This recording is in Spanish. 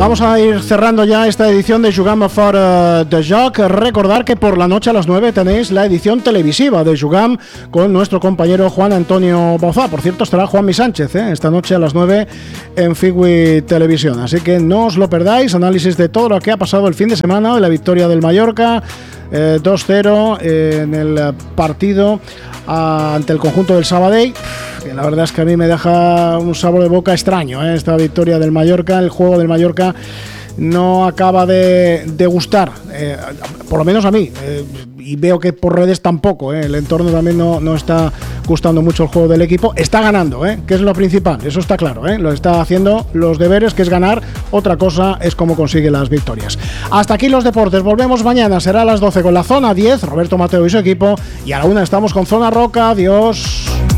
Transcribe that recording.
Vamos a ir cerrando ya esta edición de Jugam Fora de Joc. Recordar que por la noche a las 9 tenéis la edición televisiva de Jugam con nuestro compañero Juan Antonio Bauzá. Por cierto, estará Juanmi Sánchez esta noche a las 9 en Figui Televisión. Así que no os lo perdáis. Análisis de todo lo que ha pasado el fin de semana, de la victoria del Mallorca 2-0 en el partido ante el conjunto del Sabadell, que la verdad es que a mí me deja un sabor de boca extraño, esta victoria del Mallorca. El juego del Mallorca no acaba de gustar, por lo menos a mí, y veo que por redes tampoco, el entorno también no está gustando mucho el juego del equipo. Está ganando, que es lo principal, eso está claro, lo está haciendo los deberes, que es ganar. Otra cosa es cómo consigue las victorias. Hasta aquí los deportes, volvemos mañana, será a las 12 con la Zona 10, Roberto Mateo y su equipo, y a la 1 estamos con Zona Roca. Adiós.